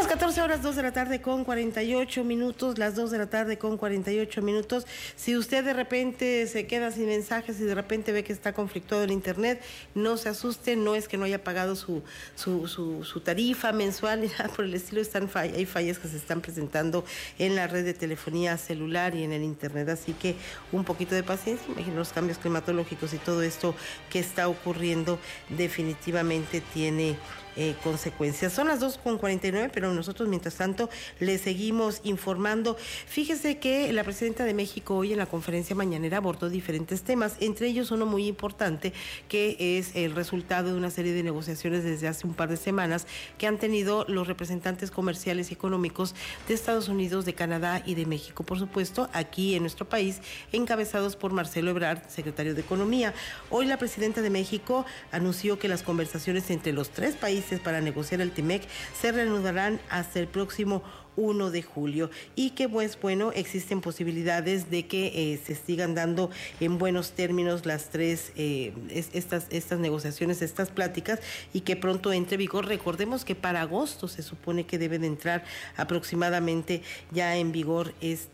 las 14 horas, 2 de la tarde con 48 minutos, las 2 de la tarde con 48 minutos. Si usted de repente se queda sin mensajes y de repente ve que está conflictuado el internet, no se asuste, no es que no haya pagado su tarifa mensual ni nada por el estilo. Hay fallas que se están presentando en la red de telefonía celular y en el internet, así que un poquito de paciencia. Imagino los cambios climatológicos y todo esto que está ocurriendo definitivamente tiene consecuencias. Son las 2:49, pero nosotros mientras tanto le seguimos informando. Fíjese que la presidenta de México hoy en la conferencia mañanera abordó diferentes temas, entre ellos uno muy importante que es el resultado de una serie de negociaciones desde hace un par de semanas que han tenido los representantes comerciales y económicos de Estados Unidos, de Canadá y de México, por supuesto, aquí en nuestro país, encabezados por Marcelo Ebrard, secretario de Economía. Hoy la presidenta de México anunció que las conversaciones entre los tres países para negociar el TEMEC se reanudarán hasta el próximo 1 de julio y que pues bueno, existen posibilidades de que se sigan dando en buenos términos las tres estas negociaciones, estas pláticas, y que pronto entre vigor. Recordemos que para agosto se supone que debe de entrar aproximadamente ya en vigor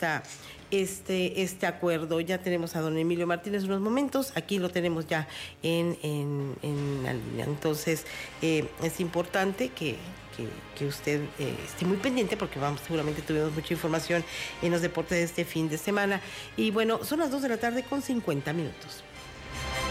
este acuerdo. Ya tenemos a don Emilio Martínez unos momentos, aquí lo tenemos ya en la línea. Entonces es importante que usted esté muy pendiente porque seguramente tuvimos mucha información en los deportes de este fin de semana. Y bueno, son las 2 de la tarde con 50 minutos.